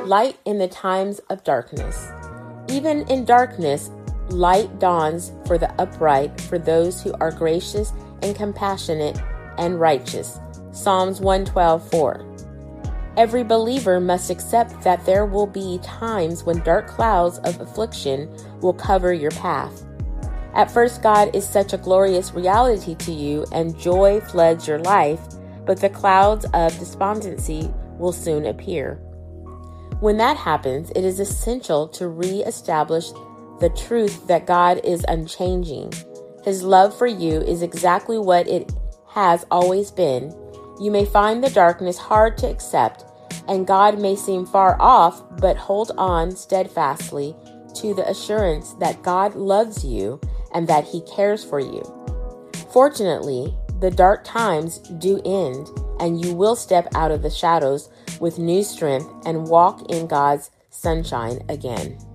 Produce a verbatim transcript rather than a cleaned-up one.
light in the times of darkness. Even in darkness, light dawns for the upright, for those who are gracious and compassionate and righteous. Psalms one twelve four. Every believer must accept that there will be times when dark clouds of affliction will cover your path. At first, God is such a glorious reality to you, and joy floods your life, but the clouds of despondency will soon appear. When that happens, it is essential to re-establish the truth that God is unchanging. His love for you is exactly what it has always been. You may find the darkness hard to accept, and God may seem far off, but hold on steadfastly to the assurance that God loves you and that He cares for you. Fortunately, the dark times do end, and you will step out of the shadows with new strength and walk in God's sunshine again.